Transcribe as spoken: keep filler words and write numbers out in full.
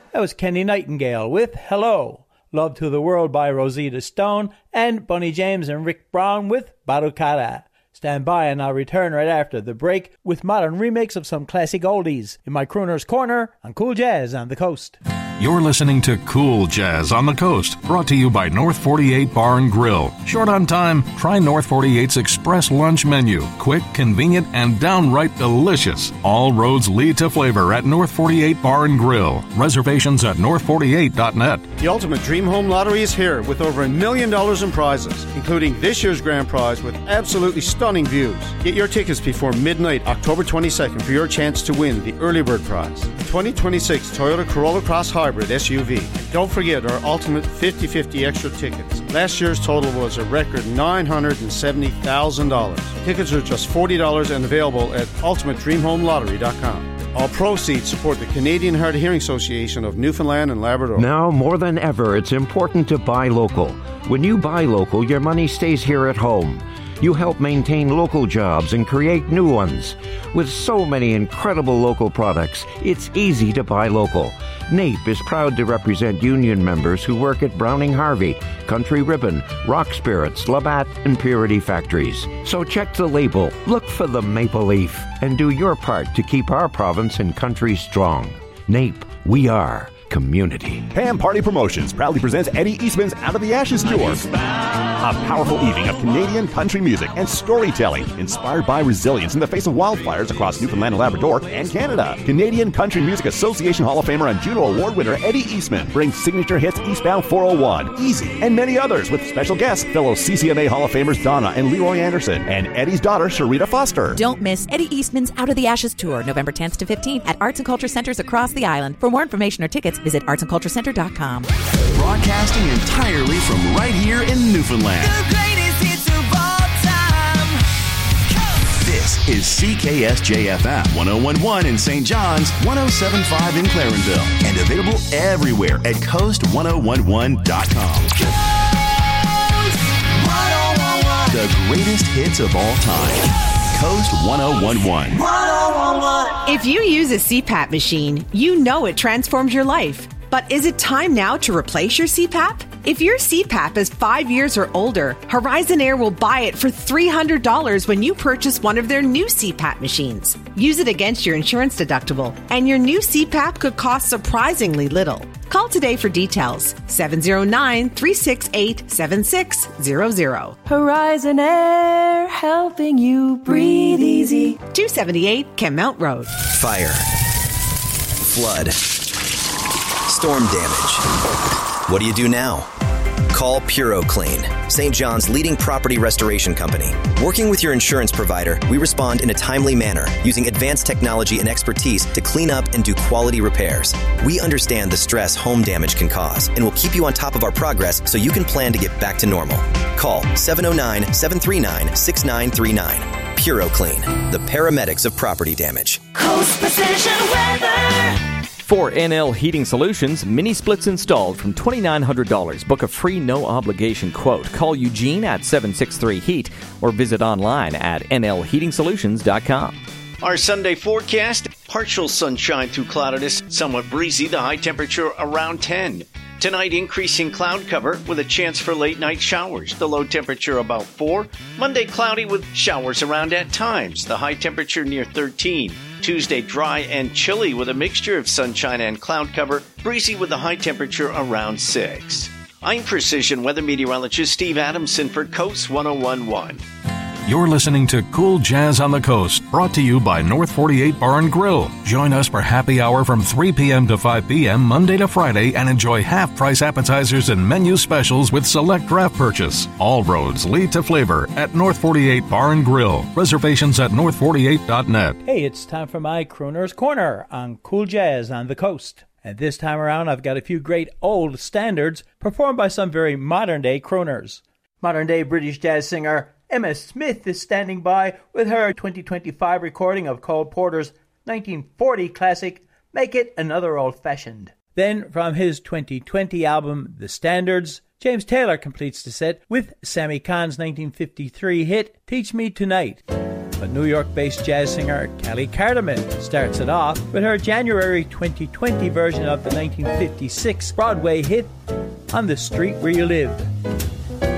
That was Kenny Nightingale with Hello. Love to the World by Rosita Stone, and Bonnie James and Rick Brown with Barucada. Stand by and I'll return right after the break with modern remakes of some classic oldies in my Crooner's Corner on Cool Jazz on the Coast. You're listening to Cool Jazz on the Coast, brought to you by North forty-eight Bar and Grill. Short on time? Try North forty-eight's Express Lunch Menu. Quick, convenient, and downright delicious. All roads lead to flavor at North forty-eight Bar and Grill. Reservations at north forty-eight dot net. The Ultimate Dream Home Lottery is here with over a million dollars in prizes, including this year's grand prize with absolutely stunning views. Get your tickets before midnight, October twenty-second, for your chance to win the early bird prize, the twenty twenty-six Toyota Corolla Cross Hybrid S U V. Don't forget our Ultimate fifty fifty extra tickets. Last year's total was a record nine hundred seventy thousand dollars. Tickets are just forty dollars and available at ultimate dream home lottery dot com. All proceeds support the Canadian Hard of Hearing Association of Newfoundland and Labrador. Now, more than ever, it's important to buy local. When you buy local, your money stays here at home. You help maintain local jobs and create new ones. With so many incredible local products, it's easy to buy local. NAPE is proud to represent union members who work at Browning Harvey, Country Ribbon, Rock Spirits, Labatt, and Purity Factories. So check the label, look for the maple leaf, and do your part to keep our province and country strong. NAPE, we are community. Pam Party Promotions proudly presents Eddie Eastman's Out of the Ashes Tour. A powerful evening of Canadian country music and storytelling inspired by resilience in the face of wildfires across Newfoundland and Labrador and Canada. Canadian Country Music Association Hall of Famer and Juno Award winner Eddie Eastman brings signature hits Eastbound four oh one, Easy, and many others with special guests, fellow C C M A Hall of Famers Donna and Leroy Anderson, and Eddie's daughter Sharita Foster. Don't miss Eddie Eastman's Out of the Ashes Tour, November tenth to fifteenth at Arts and Culture Centers across the island. For more information or tickets, visit arts and culture center dot com. Broadcasting entirely from right here in Newfoundland. The greatest hits of all time. Coast. This is C K S J F M one oh one point one in Saint John's, one oh seven point five in Clarenville, and available everywhere at coast one oh one one dot com. Coast one oh one one. The greatest hits of all time. Coast one oh one one. one oh one one. If you use a C PAP machine, you know it transforms your life. But is it time now to replace your C PAP? If your C PAP is five years or older, Horizon Air will buy it for three hundred dollars when you purchase one of their new C PAP machines. Use it against your insurance deductible, and your new C PAP could cost surprisingly little. Call today for details. seven oh nine, three six eight, seven six zero zero. Horizon Air, helping you breathe easy. two seventy-eight Kenmount Road. Fire. Flood. Storm damage. What do you do now? Call PuroClean, Saint John's leading property restoration company. Working with your insurance provider, we respond in a timely manner using advanced technology and expertise to clean up and do quality repairs. We understand the stress home damage can cause and will keep you on top of our progress so you can plan to get back to normal. Call seven oh nine, seven three nine, six nine three nine. PuroClean, the paramedics of property damage. Coast Precision Weather. For N L Heating Solutions, mini splits installed from two thousand nine hundred dollars. Book a free no-obligation quote. Call Eugene at seven six three heat or visit online at N L heating solutions dot com. Our Sunday forecast, partial sunshine through cloudiness, somewhat breezy, the high temperature around ten. Tonight, increasing cloud cover with a chance for late-night showers. The low temperature about four. Monday, cloudy with showers around at times. The high temperature near thirteen. Tuesday, dry and chilly with a mixture of sunshine and cloud cover. Breezy with a high temperature around six. I'm Precision Weather Meteorologist Steve Adamson for Coast one oh one point one. You're listening to Cool Jazz on the Coast, brought to you by North forty-eight Bar and Grill. Join us for happy hour from three p.m. to five p.m. Monday to Friday and enjoy half-price appetizers and menu specials with select draft purchase. All roads lead to flavor at North forty-eight Bar and Grill. Reservations at north forty-eight dot net. Hey, it's time for my Crooner's Corner on Cool Jazz on the Coast. And this time around, I've got a few great old standards performed by some very modern-day crooners. Modern-day British jazz singer Emma Smith is standing by with her twenty twenty-five recording of Cole Porter's nineteen forty classic, Make It Another Old-Fashioned. Then, from his twenty twenty album, The Standards, James Taylor completes the set with Sammy Kahn's nineteen fifty-three hit, Teach Me Tonight. But New York-based jazz singer Kelly Cardamon starts it off with her January twenty twenty version of the nineteen fifty-six Broadway hit On the Street Where You Live.